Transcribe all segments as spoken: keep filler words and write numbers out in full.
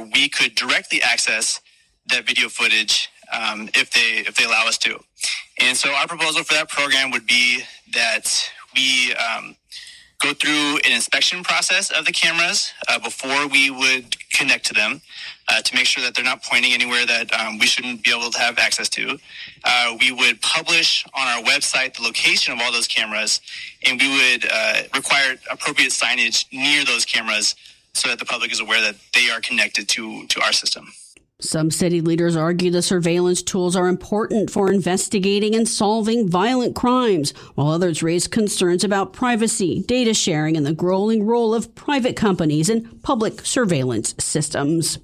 we could directly access that video footage um, if they if they allow us to. And so our proposal for that program would be that we um, go through an inspection process of the cameras uh, before we would connect to them uh, to make sure that they're not pointing anywhere that um, we shouldn't be able to have access to. Uh, we would publish on our website the location of all those cameras, and we would uh, require appropriate signage near those cameras so that the public is aware that they are connected to, to our system. Some city leaders argue the surveillance tools are important for investigating and solving violent crimes, while others raise concerns about privacy, data sharing, and the growing role of private companies in public surveillance systems.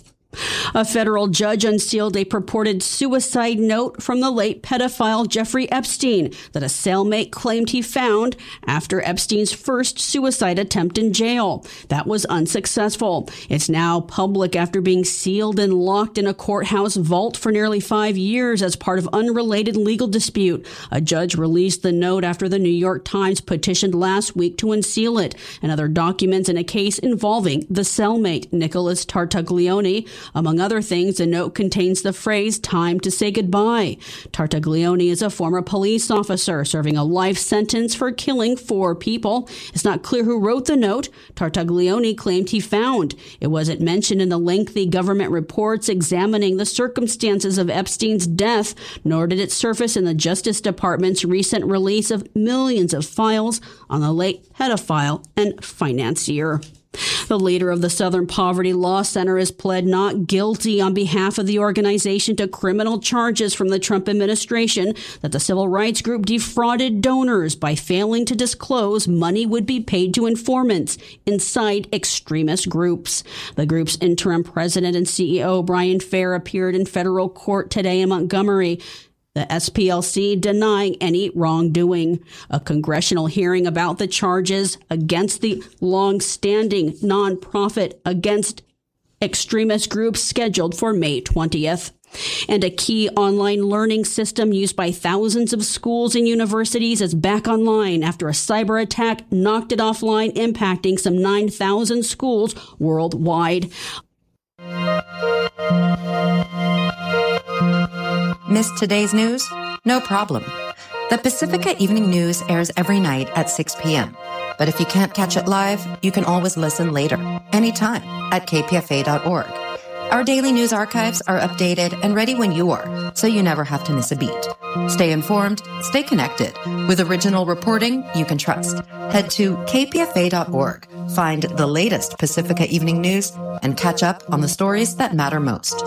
A federal judge unsealed a purported suicide note from the late pedophile Jeffrey Epstein that a cellmate claimed he found after Epstein's first suicide attempt in jail. That was unsuccessful. It's now public after being sealed and locked in a courthouse vault for nearly five years as part of unrelated legal dispute. A judge released the note after the New York Times petitioned last week to unseal it and other documents in a case involving the cellmate, Nicholas Tartaglione. Among other things, the note contains the phrase, "time to say goodbye." Tartaglione is a former police officer serving a life sentence for killing four people. It's not clear who wrote the note Tartaglione claimed he found. It wasn't mentioned in the lengthy government reports examining the circumstances of Epstein's death, nor did it surface in the Justice Department's recent release of millions of files on the late pedophile and financier. The leader of the Southern Poverty Law Center has pled not guilty on behalf of the organization to criminal charges from the Trump administration that the civil rights group defrauded donors by failing to disclose money would be paid to informants inside extremist groups. The group's interim president and C E O, Brian Fair, appeared in federal court today in Montgomery, the S P L C denying any wrongdoing. A congressional hearing about the charges against the long-standing nonprofit against extremist groups scheduled for May twentieth. And a key online learning system used by thousands of schools and universities is back online after a cyber attack knocked it offline, impacting some nine thousand schools worldwide. Missed today's news? No problem. The Pacifica Evening News airs every night at six p.m. But if you can't catch it live, you can always listen later, anytime, at k p f a dot org. Our daily news archives are updated and ready when you are, so you never have to miss a beat. Stay informed, stay connected. With original reporting you can trust. Head to k p f a dot org, find the latest Pacifica Evening News, and catch up on the stories that matter most.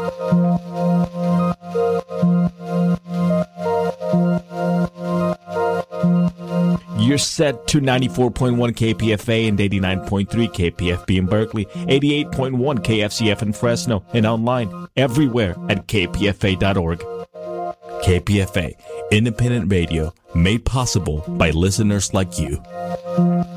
You're set to ninety-four point one K P F A and eighty-nine point three K P F B in Berkeley, eighty-eight point one K F C F in Fresno, and online everywhere at k p f a dot org. K P F A, independent radio made possible by listeners like you.